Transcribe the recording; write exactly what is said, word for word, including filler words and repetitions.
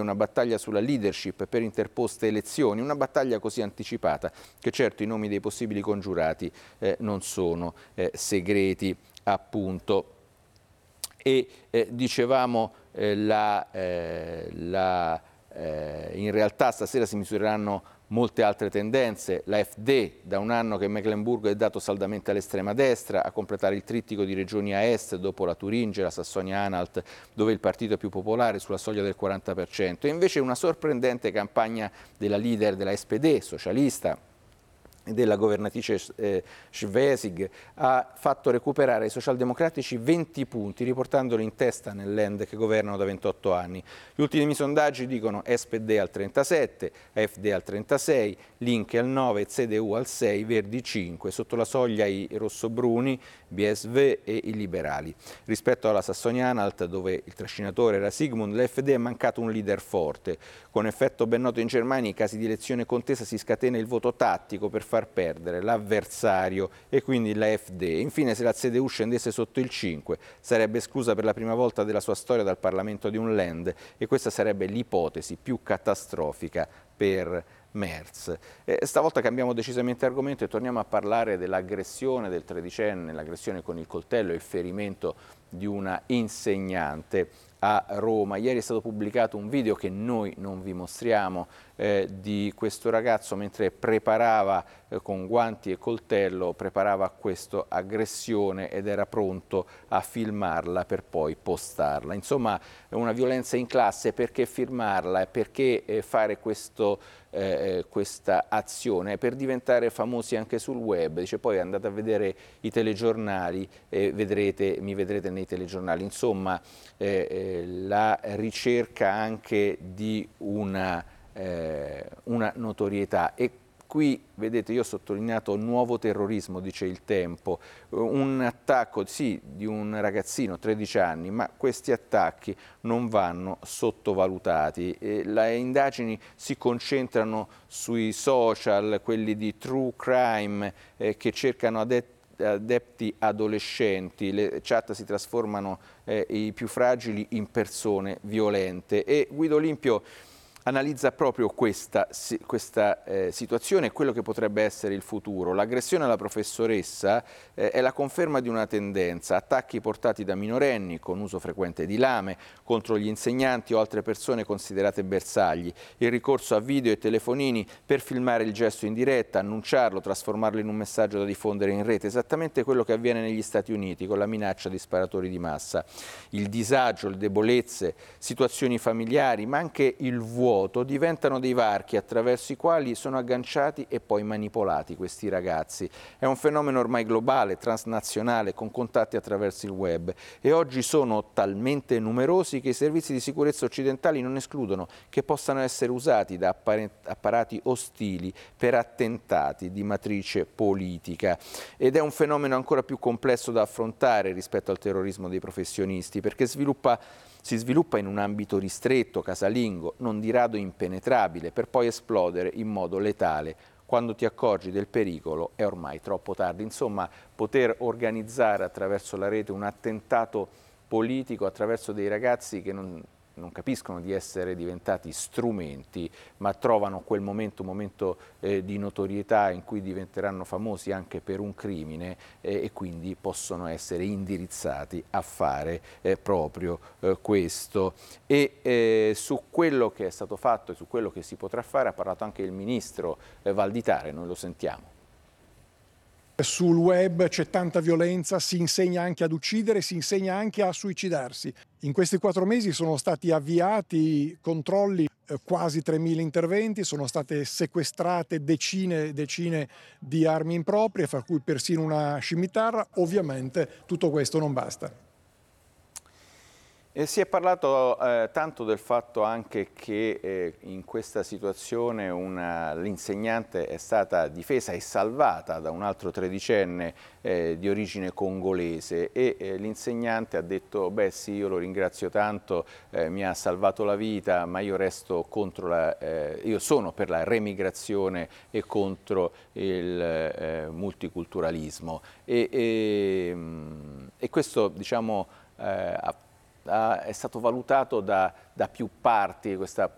una battaglia sulla leadership per interposte elezioni, una battaglia così anticipata che certo i nomi dei possibili congiurati eh, non sono eh, segreti, appunto. E eh, dicevamo, eh, la, eh, la, eh, in realtà stasera si misureranno molte altre tendenze. La F D, da un anno che Mecklenburgo è dato saldamente all'estrema destra, a completare il trittico di regioni a est dopo la Turingia, la Sassonia-Anhalt, dove il partito è più popolare, sulla soglia del quaranta per cento. E invece una sorprendente campagna della leader della S P D, socialista, della governatrice eh, Schwesig, ha fatto recuperare ai socialdemocratici venti punti, riportandoli in testa nel Land che governano da ventotto anni. Gli ultimi sondaggi dicono S P D al trentasette, F D al trentasei, Link al nove, C D U al sei, Verdi cinque, sotto la soglia i rossobruni, B S V e i liberali. Rispetto alla Sassonia-Anhalt, dove il trascinatore era Sigmund, l'F D è mancato un leader forte. Con effetto ben noto in Germania, in casi di elezione contesa si scatena il voto tattico per far perdere l'avversario e quindi la F D. Infine, se la C D U scendesse sotto il cinque, sarebbe esclusa per la prima volta della sua storia dal Parlamento di un Land e questa sarebbe l'ipotesi più catastrofica per Merz. Eh, stavolta cambiamo decisamente argomento e torniamo a parlare dell'aggressione del tredicenne, l'aggressione con il coltello e il ferimento di una insegnante a Roma. Ieri è stato pubblicato un video che noi non vi mostriamo eh, di questo ragazzo mentre preparava eh, con guanti e coltello, preparava questa aggressione ed era pronto a filmarla per poi postarla. Insomma, è una violenza in classe. Perché filmarla e perché eh, fare questo Eh, questa azione? Per diventare famosi anche sul web. Dice, poi andate a vedere i telegiornali e vedrete, mi vedrete nei telegiornali. Insomma, eh, eh, la ricerca anche di una, eh, una notorietà. E qui, vedete, io ho sottolineato nuovo terrorismo, dice Il Tempo, un attacco, sì, di un ragazzino, tredici anni, ma questi attacchi non vanno sottovalutati. E le indagini si concentrano sui social, quelli di true crime, eh, che cercano adepti adepti adolescenti, le chat si trasformano eh, i più fragili in persone violente e Guido Olimpio analizza proprio questa, questa eh, situazione e quello che potrebbe essere il futuro. L'aggressione alla professoressa eh, è la conferma di una tendenza, attacchi portati da minorenni con uso frequente di lame contro gli insegnanti o altre persone considerate bersagli, il ricorso a video e telefonini per filmare il gesto in diretta, annunciarlo, trasformarlo in un messaggio da diffondere in rete, esattamente quello che avviene negli Stati Uniti con la minaccia di sparatori di massa. Il disagio, le debolezze, situazioni familiari, ma anche il vuoto diventano dei varchi attraverso i quali sono agganciati e poi manipolati questi ragazzi. È un fenomeno ormai globale, transnazionale, con contatti attraverso il web e oggi sono talmente numerosi che i servizi di sicurezza occidentali non escludono che possano essere usati da apparati ostili per attentati di matrice politica. Ed è un fenomeno ancora più complesso da affrontare rispetto al terrorismo dei professionisti, perché sviluppa si sviluppa in un ambito ristretto, casalingo, non di rado impenetrabile, per poi esplodere in modo letale. Quando ti accorgi del pericolo è ormai troppo tardi. Insomma, poter organizzare attraverso la rete un attentato politico attraverso dei ragazzi che non, non capiscono di essere diventati strumenti, ma trovano quel momento, un momento eh, di notorietà in cui diventeranno famosi anche per un crimine eh, e quindi possono essere indirizzati a fare eh, proprio eh, questo. E eh, su quello che è stato fatto e su quello che si potrà fare ha parlato anche il ministro eh, Valditare, noi lo sentiamo. Sul web c'è tanta violenza, si insegna anche ad uccidere, si insegna anche a suicidarsi. In questi quattro mesi sono stati avviati controlli, eh, quasi tremila interventi, sono state sequestrate decine e decine di armi improprie, fra cui persino una scimitarra. Ovviamente tutto questo non basta. E si è parlato eh, tanto del fatto anche che eh, in questa situazione l'insegnante è stata difesa e salvata da un altro tredicenne eh, di origine congolese e eh, l'insegnante ha detto beh sì, io lo ringrazio tanto, eh, mi ha salvato la vita, ma io resto contro la, eh, io sono per la remigrazione e contro il eh, multiculturalismo e, e, e questo diciamo eh, è stato valutato da, da più parti, questa